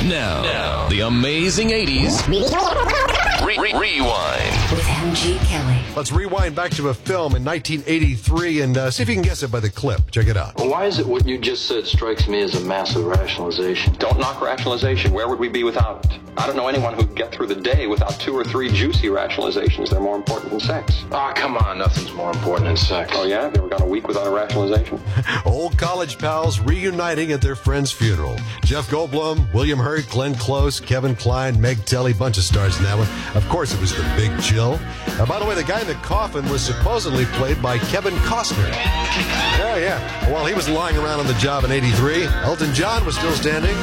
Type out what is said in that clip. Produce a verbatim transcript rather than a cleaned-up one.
Now, now, the amazing eighties. Re- re- rewind. With M G Kelly. Let's rewind back to a film in nineteen eighty-three and uh, see if you can guess it by the clip. Check it out. Well, why is it what you just said strikes me as a massive rationalization? Don't knock rationalization. Where would we be without it? I don't know anyone who'd get through the day without two or three juicy rationalizations. They're more important than sex. Ah, oh, come on. Nothing's more important than sex. Oh, yeah? Have you ever gone a week without a rationalization? Old college pals reuniting at their friend's funeral. Jeff Goldblum, William Hurt, Glenn Close, Kevin Kline, Meg Telly, bunch of stars in that one. Of course, it was The Big Chill. Uh, by the way, the guy in the coffin was supposedly played by Kevin Costner. Yeah, yeah. While he was lying around on the job in eighty-three, Elton John was still standing.